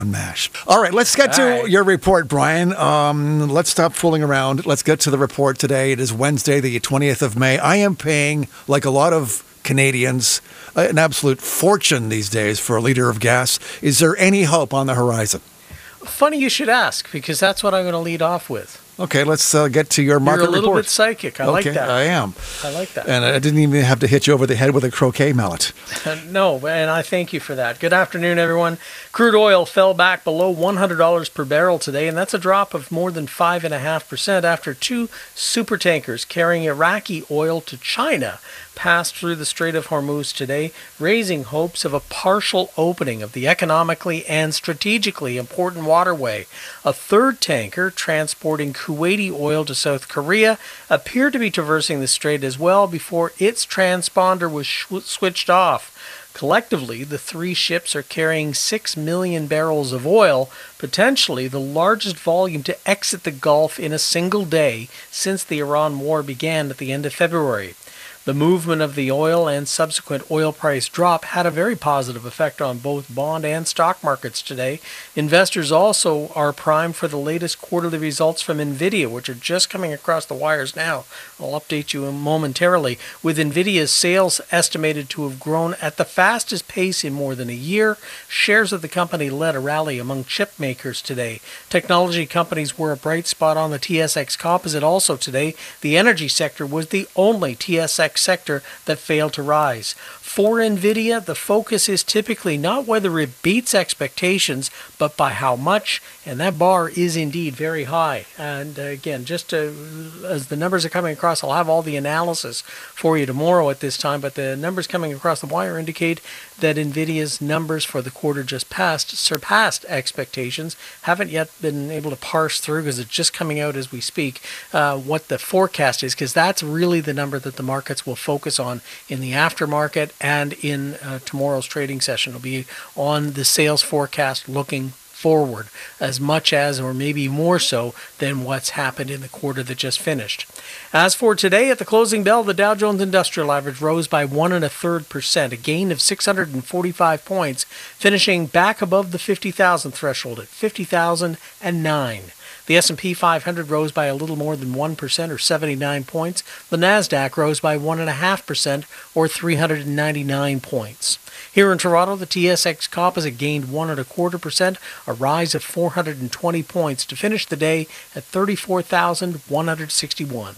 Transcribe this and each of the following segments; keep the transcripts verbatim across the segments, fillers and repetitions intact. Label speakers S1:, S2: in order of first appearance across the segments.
S1: MASH. All right, let's get to
S2: right.
S1: your report, Brian. Um, let's stop fooling around. Let's get to the report today. It is Wednesday, the twentieth of May. I am paying, like a lot of Canadians, an absolute fortune these days for a liter of gas. Is there any hope on the horizon?
S2: Funny you should ask, because that's what I'm going to lead off with.
S1: Okay, let's uh, get to your market report.
S2: You're a little
S1: report.
S2: bit psychic. I
S1: okay,
S2: like that.
S1: I am.
S2: I like that.
S1: And I didn't even have to hit you over the head with a croquet mallet.
S2: No, and I thank you for that. Good afternoon, everyone. Crude oil fell back below one hundred dollars per barrel today, and that's a drop of more than five point five percent after two super tankers carrying Iraqi oil to China passed through the Strait of Hormuz today, raising hopes of a partial opening of the economically and strategically important waterway. A third tanker transporting Kuwaiti oil to South Korea appeared to be traversing the strait as well before its transponder was sh- switched off. Collectively, the three ships are carrying six million barrels of oil, potentially the largest volume to exit the Gulf in a single day since the Iran war began at the end of February. The movement of the oil and subsequent oil price drop had a very positive effect on both bond and stock markets today. Investors also are primed for the latest quarterly results from NVIDIA, which are just coming across the wires now. I'll update you momentarily. With NVIDIA's sales estimated to have grown at the fastest pace in more than a year, shares of the company led a rally among chip makers today. Technology companies were a bright spot on the T S X Composite also today. The energy sector was the only T S X sector that failed to rise. For NVIDIA, the focus is typically not whether it beats expectations, but by how much, and that bar is indeed very high. And uh, again, just to, as the numbers are coming across, I'll have all the analysis for you tomorrow at this time, but the numbers coming across the wire indicate that NVIDIA's numbers for the quarter just passed surpassed expectations. Haven't yet been able to parse through, because it's just coming out as we speak, uh, what the forecast is, because that's really the number that the markets will focus on in the aftermarket and in uh, tomorrow's trading session. It'll be on the sales forecast looking forward as much as, or maybe more so, than what's happened in the quarter that just finished. As for today, at the closing bell, the Dow Jones Industrial Average rose by one and a third percent, a gain of six hundred forty-five points, finishing back above the fifty thousand threshold at fifty thousand nine. The S and P five hundred rose by a little more than one percent, or seventy-nine points. The NASDAQ rose by one point five percent, or three hundred ninety-nine points. Here in Toronto, the T S X Composite gained one and a quarter percent, a rise of four hundred twenty points to finish the day at thirty-four thousand one hundred sixty-one.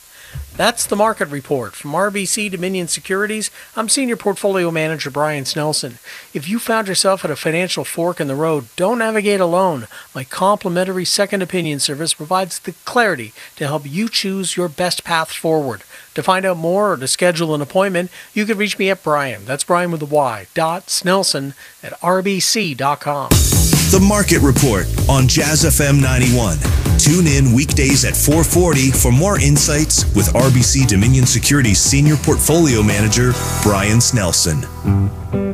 S2: That's the market report. From R B C Dominion Securities, I'm Senior Portfolio Manager Brian Snelson. If you found yourself at a financial fork in the road, don't navigate alone. My complimentary second opinion service provides the clarity to help you choose your best path forward. To find out more or to schedule an appointment, you can reach me at Brian, that's Brian with a Y, dot Snelson at R B C dot com.
S3: The Market Report on Jazz F M ninety-one. Tune in weekdays at four forty for more insights with R B C Dominion Securities Senior Portfolio Manager Brian Snelson.